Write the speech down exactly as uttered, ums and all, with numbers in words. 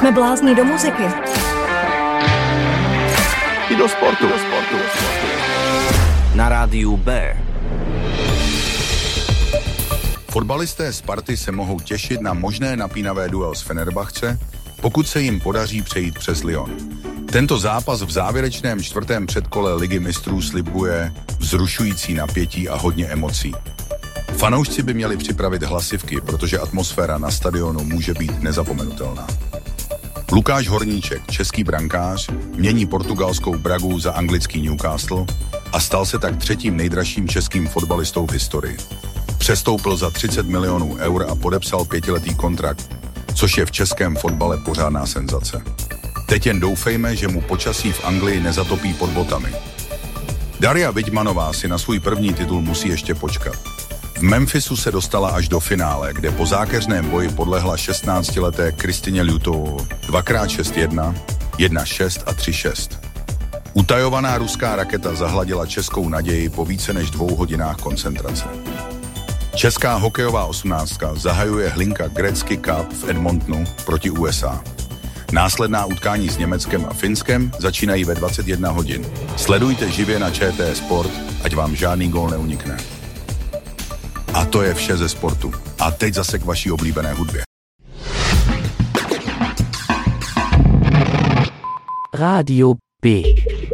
Jsme blázni do muziky. I do sportu. Do sportu. Na rádiu B. Fotbalisté Sparty se mohou těšit na možné napínavé duel s Fenerbahce, pokud se jim podaří přejít přes Lyon. Tento zápas v závěrečném čtvrtém předkole Ligy mistrů slibuje vzrušující napětí a hodně emocí. Fanoušci by měli připravit hlasivky, protože atmosféra na stadionu může být nezapomenutelná. Lukáš Horníček, český brankář, mění portugalskou Bragu za anglický Newcastle a stal se tak třetím nejdražším českým fotbalistou v historii. Přestoupil za třicet milionů eur a podepsal pětiletý kontrakt, což je v českém fotbale pořádná senzace. Teď jen doufejme, že mu počasí v Anglii nezatopí pod botami. Daria Vidmanová si na svůj první titul musí ještě počkat. V Memphisu se dostala až do finále, kde po zákeřném boji podlehla šestnáctileté Kristině Ljutovou dvakrát šest jedna, jedna šest a tři šest. Utajovaná ruská raketa zahladila českou naději po více než dvou hodinách koncentrace. Česká hokejová osmnáctka zahajuje Hlinka Gretzky Cup v Edmontonu proti U S A. Následná utkání s Německem a Finskem začínají ve dvacet jedna hodin. Sledujte živě na Č T Sport, ať vám žádný gól neunikne. A to je vše ze sportu. A teď zase k vaší oblíbené hudbě. Rádio B.